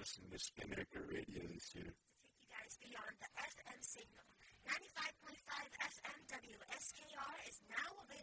listening to Skin Maker Radio this year. To take you guys beyond the FM signal. 95.5 FM WSKR is now available